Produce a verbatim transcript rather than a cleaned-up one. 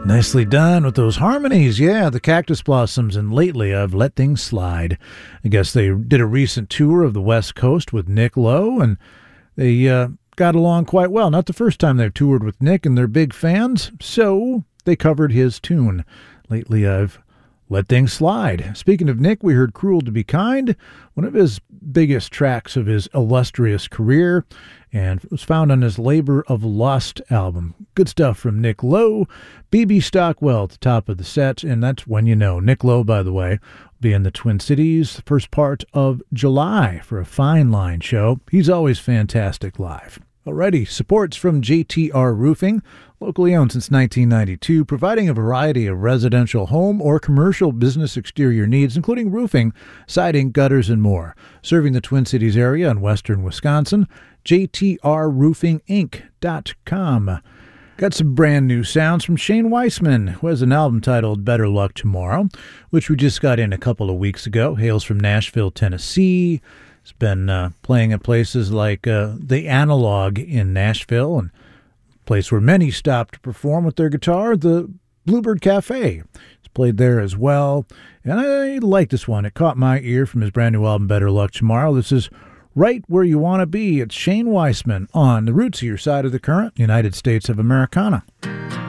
Nicely done with those harmonies. Yeah, the Cactus Blossoms, and lately I've Let Things Slide. I guess they did a recent tour of the West Coast with Nick Lowe, and they uh, got along quite well. Not the first time they've toured with Nick, and they're big fans, so they covered his tune. Lately I've Let Things Slide. Speaking of Nick, we heard Cruel to Be Kind, one of his biggest tracks of his illustrious career, and it was found on his Labor of Lust album. Good stuff from Nick Lowe. B B Stockwell at the top of the set, and that's When You Know. Nick Lowe, by the way, will be in the Twin Cities the first part of July for a Fine Line show. He's always fantastic live. Alrighty, support's from J T R Roofing, locally owned since nineteen ninety-two, providing a variety of residential home or commercial business exterior needs, including roofing, siding, gutters, and more. Serving the Twin Cities area in western Wisconsin, J T R roofing inc dot com. Got some brand new sounds from Shane Weissman, who has an album titled Better Luck Tomorrow, which we just got in a couple of weeks ago. Hails from Nashville, Tennessee. He's been uh, playing at places like uh, the Analog in Nashville, and a place where many stop to perform with their guitar, the Bluebird Cafe. He's played there as well, and I like this one. It caught my ear from his brand new album, Better Luck Tomorrow. This is Right Where You Want to Be. It's Shane Weissman on the Roots of Your Side of the Current, United States of Americana.